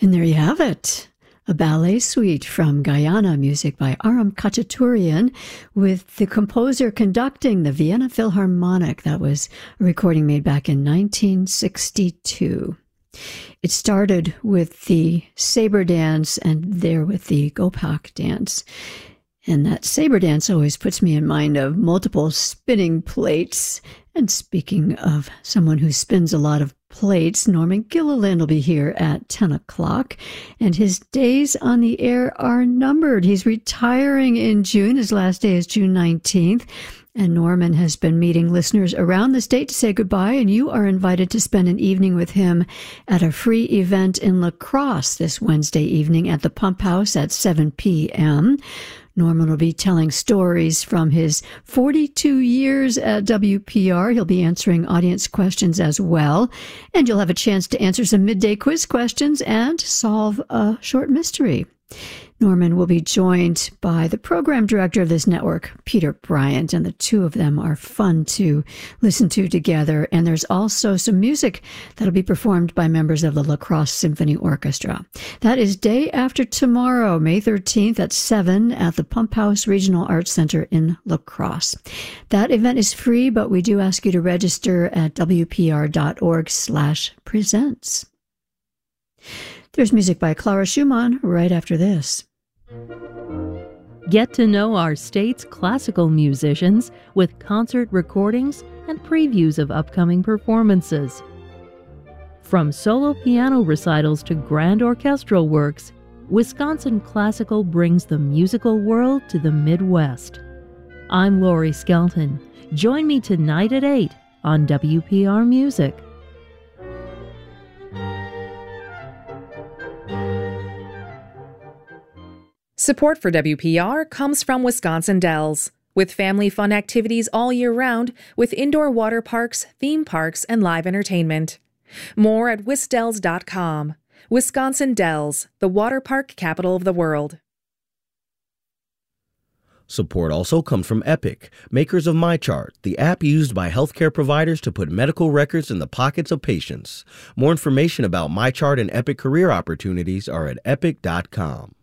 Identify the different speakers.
Speaker 1: And there you have it. A ballet suite from Guyana, music by Aram Khachaturian, with the composer conducting the Vienna Philharmonic. That was a recording made back in 1962. It started with the saber dance and there with the Gopak dance. And that saber dance always puts me in mind of multiple spinning plates. And speaking of someone who spins a lot of plates, Norman Gilliland will be here at 10 o'clock, and his days on the air are numbered. He's retiring in June. His last day is June 19th. And Norman has been meeting listeners around the state to say goodbye, and you are invited to spend an evening with him at a free event in La Crosse this Wednesday evening at the Pump House at 7 p.m. Norman will be telling stories from his 42 years at WPR. He'll be answering audience questions as well, and you'll have a chance to answer some midday quiz questions and solve a short mystery. Norman will be joined by the program director of this network, Peter Bryant, and the two of them are fun to listen to together. And there's also some music that'll be performed by members of the La Crosse Symphony Orchestra. That is day after tomorrow, May 13th at 7 at the Pump House Regional Arts Center in La Crosse. That event is free, but we do ask you to register at wpr.org/presents. There's music by Clara Schumann right after this.
Speaker 2: Get to know our state's classical musicians with concert recordings and previews of upcoming performances. From solo piano recitals to grand orchestral works, Wisconsin Classical brings the musical world to the Midwest. I'm Lori Skelton. Join me tonight at 8 on WPR Music.
Speaker 3: Support for WPR comes from Wisconsin Dells, with family fun activities all year round with indoor water parks, theme parks, and live entertainment. More at wisdells.com. Wisconsin Dells, the water park capital of the world.
Speaker 4: Support also comes from Epic, makers of MyChart, the app used by healthcare providers to put medical records in the pockets of patients. More information about MyChart and Epic career opportunities are at epic.com.